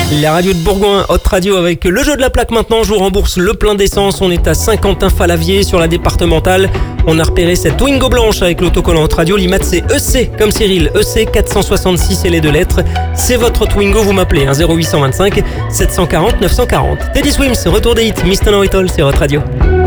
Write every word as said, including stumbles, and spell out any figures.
La radio de Bourgoin, Hot Radio avec le jeu de la plaque maintenant. Je vous rembourse le plein d'essence. On est à Saint-Quentin-Falavier sur la départementale. On a repéré cette Twingo blanche avec l'autocollant Hot Radio. L'I M A T c'est E C comme Cyril. E C quatre cent soixante-six et les deux lettres. C'est votre Twingo, vous m'appelez. Hein, zéro huit cent vingt-cinq sept cent quarante neuf cent quarante. Teddy Swims, retour des hits. Mister Know It All sur Hot Radio.